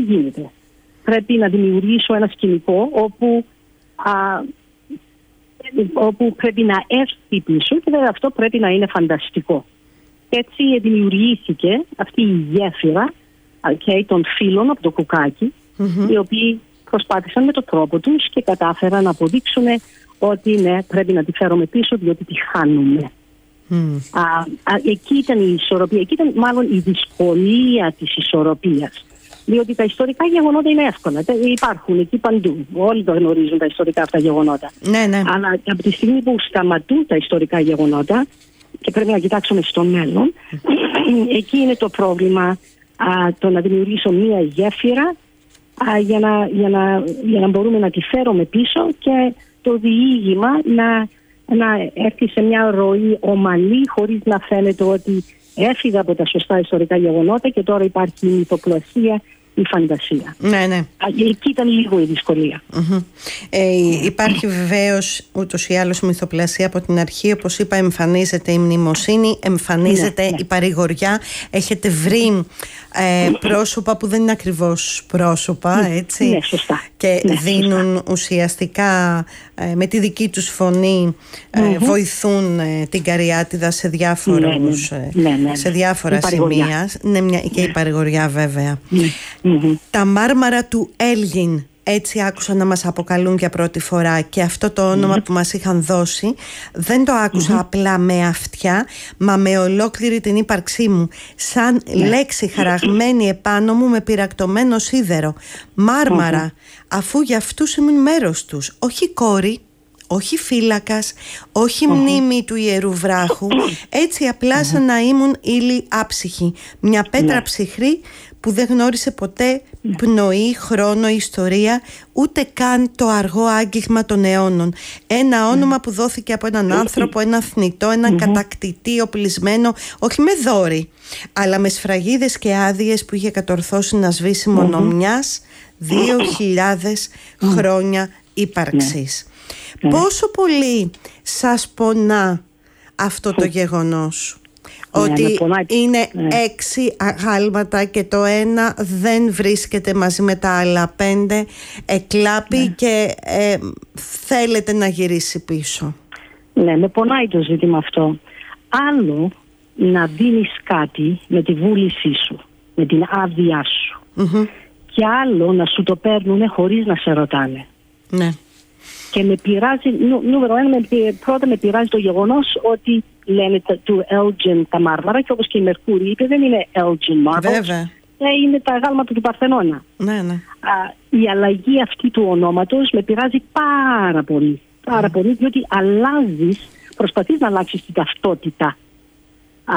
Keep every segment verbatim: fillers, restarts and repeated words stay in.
γίνεται. Πρέπει να δημιουργήσω ένα σκηνικό όπου, α, όπου πρέπει να έρθει πίσω και βέβαια αυτό πρέπει να είναι φανταστικό. Έτσι δημιουργήθηκε αυτή η γέφυρα okay, των φίλων από το κουκάκι, mm-hmm. οι οποίοι προσπάθησαν με τον τρόπο τους και κατάφεραν να αποδείξουν ότι ναι, πρέπει να τη φέρουμε πίσω διότι τη χάνουμε. Mm. Α, α, εκεί ήταν η ισορροπία, εκεί ήταν μάλλον η δυσκολία της ισορροπίας. Διότι τα ιστορικά γεγονότα είναι εύκολα. Υπάρχουν εκεί παντού. Όλοι το γνωρίζουν τα ιστορικά αυτά γεγονότα. Ναι, ναι. Αλλά από τη στιγμή που σταματούν τα ιστορικά γεγονότα και πρέπει να κοιτάξουμε στο μέλλον, εκεί είναι το πρόβλημα α, το να δημιουργήσω μία γέφυρα α, για, να, για, να, για να μπορούμε να τη φέρουμε πίσω και το διήγημα να, να έρθει σε μια ροή ομαλή χωρίς να φαίνεται ότι έφυγα από τα σωστά ιστορικά γεγονότα και τώρα υπάρχει η μυθοπλασία, η φαντασία. Ναι, ναι. Εκεί ήταν λίγο η δυσκολία. Mm-hmm. Ε, υπάρχει βεβαίως ούτως ή άλλως μυθοπλασία από την αρχή. Όπως είπα, εμφανίζεται η μνημοσύνη, εμφανίζεται ναι, ναι. η παρηγοριά. Έχετε βρει ε, πρόσωπα που δεν είναι ακριβώς πρόσωπα, έτσι. Ναι, σωστά. Και ναι, δίνουν σωστά. ουσιαστικά ε, με τη δική τους φωνή ε, mm-hmm. βοηθούν ε, την Καριάτιδα σε, διάφορους, ναι, ναι. Ναι, ναι. σε διάφορα σημεία. Ναι, μια, και η παρηγοριά βέβαια. Ναι. Mm-hmm. Τα Μάρμαρα του Έλγιν, έτσι άκουσα να μας αποκαλούν για πρώτη φορά, και αυτό το όνομα mm-hmm. που μας είχαν δώσει δεν το άκουσα mm-hmm. απλά με αυτιά, μα με ολόκληρη την ύπαρξή μου, σαν yeah. λέξη χαραγμένη επάνω μου με πυρακτωμένο σίδερο. Μάρμαρα, mm-hmm. αφού για αυτούς ήμουν μέρος τους, όχι κόρη, όχι φύλακας, όχι mm-hmm. μνήμη του Ιερού Βράχου, έτσι απλά mm-hmm. σαν να ήμουν ύλη άψυχη, μια πέτρα yeah. ψυχρή που δεν γνώρισε ποτέ πνοή, χρόνο, ιστορία, ούτε καν το αργό άγγιγμα των αιώνων. Ένα όνομα που δόθηκε από έναν άνθρωπο, έναν θνητό, έναν mm-hmm. κατακτητή, οπλισμένο, όχι με δόρη, αλλά με σφραγίδες και άδειες που είχε κατορθώσει να σβήσει μόνο μιας δύο χιλιάδες χρόνια ύπαρξης. Πόσο πολύ σας πονά αυτό το γεγονός? Ότι ναι, είναι ναι. έξι αγάλματα και το ένα δεν βρίσκεται μαζί με τα άλλα πέντε, εκλάπει ναι. και ε, θέλετε να γυρίσει πίσω. Ναι, με πονάει το ζήτημα αυτό. Άλλο να δίνεις κάτι με τη βούλησή σου, με την άδειά σου, mm-hmm. και άλλο να σου το παίρνουν χωρίς να σε ρωτάνε. Ναι. Και με πειράζει, νου, νούμερο ένα, με, πρώτα με πειράζει το γεγονός ότι λένε του Elgin τα Μάρμαρα, και όπως και η Μερκούρη είπε, δεν είναι Elgin Marbles. Βέβαια. Είναι τα αγάλματα του Παρθενώνα. Ναι, ναι. Α, η αλλαγή αυτή του ονόματος με πειράζει πάρα πολύ. Πάρα mm. πολύ, διότι αλλάζεις, προσπαθείς να αλλάξεις την ταυτότητα α,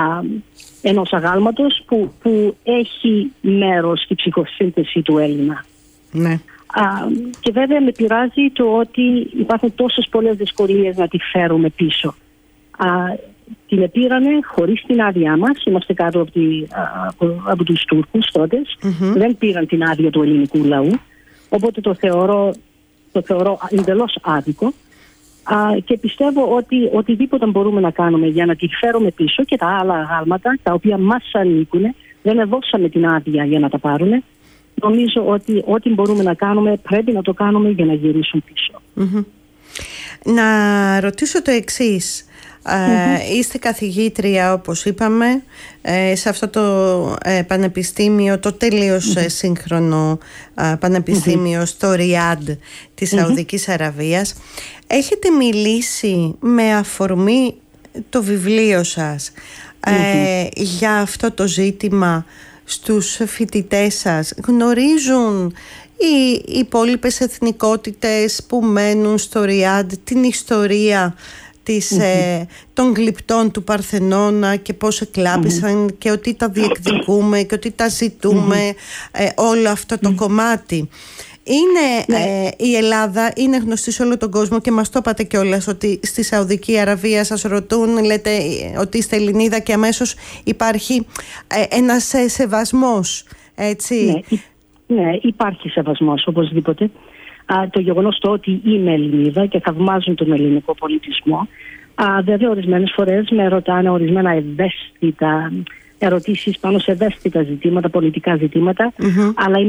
ενός αγάλματος που, που έχει μέρος στη ψυχοσύνθεση του Έλληνα. Ναι. Α, και βέβαια με πειράζει το ότι υπάρχουν τόσες πολλές δυσκολίες να τη φέρουμε πίσω. Α, την επήρανε χωρίς την άδειά μας. Είμαστε κάτω από, τη, από, από τους Τούρκους τότε. Mm-hmm. Δεν πήραν την άδεια του ελληνικού λαού. Οπότε το θεωρώ, το θεωρώ εντελώς άδικο. Α, και πιστεύω ότι οτιδήποτε μπορούμε να κάνουμε για να τη φέρουμε πίσω, και τα άλλα αγάλματα τα οποία μας ανήκουν, δεν δώσαμε την άδεια για να τα πάρουν. Νομίζω ότι ό,τι μπορούμε να κάνουμε πρέπει να το κάνουμε για να γυρίσουν πίσω. Mm-hmm. Να ρωτήσω το εξής. Mm-hmm. Ε, είστε καθηγήτρια, όπως είπαμε, ε, σε αυτό το ε, πανεπιστήμιο, το τελείως mm-hmm. σύγχρονο ε, πανεπιστήμιο mm-hmm. στο Ριάντ της Σαουδικής mm-hmm. Αραβίας. Έχετε μιλήσει με αφορμή το βιβλίο σας ε, mm-hmm. για αυτό το ζήτημα στους φοιτητές σας? Γνωρίζουν οι υπόλοιπες εθνικότητες που μένουν στο Ριάντ την ιστορία της, mm-hmm. ε, των γλυπτών του Παρθενώνα και πώς εκλάπησαν mm-hmm. και ότι τα διεκδικούμε και ότι τα ζητούμε, mm-hmm. ε, όλο αυτό το mm-hmm. κομμάτι? Είναι ε, η Ελλάδα είναι γνωστή σε όλο τον κόσμο και μας το είπατε κιόλας ότι στη Σαουδική Αραβία σας ρωτούν, λέτε ότι είστε Ελληνίδα και αμέσως υπάρχει ε, ένας ε, σεβασμός, έτσι? Ναι, ναι, υπάρχει σεβασμός οπωσδήποτε. Α, το γεγονός το ότι είμαι Ελληνίδα και θαυμάζουν τον ελληνικό πολιτισμό. Α, βέβαια ορισμένες φορές με ρωτάνε ορισμένα ευαίσθητα ερωτήσεις πάνω σε ευαίσθητα ζητήματα, πολιτικά ζητήματα, mm-hmm. αλλά